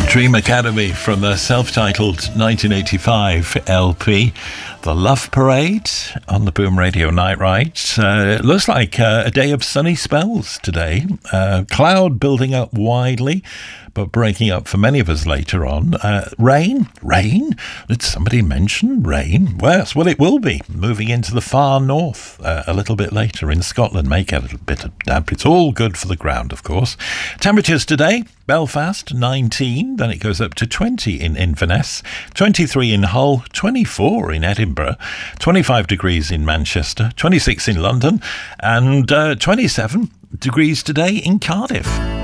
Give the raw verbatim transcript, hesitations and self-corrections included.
Dream Academy from the self-titled nineteen eighty-five L P, The Love Parade on the Boom Radio Night Ride. Uh, it looks like uh, a day of sunny spells today. Uh, cloud building up widely, but breaking up for many of us later on. Uh, rain? Rain? Did somebody mention rain? Well, that's what it will be, moving into the far north uh, a little bit later in Scotland. May get a little bit of damp. It's all good for the ground, of course. Temperatures today, Belfast, nineteen. Then it goes up to twenty in Inverness, twenty-three in Hull, twenty-four in Edinburgh, twenty-five degrees in Manchester, twenty-six in London, and uh, twenty-seven degrees today in Cardiff.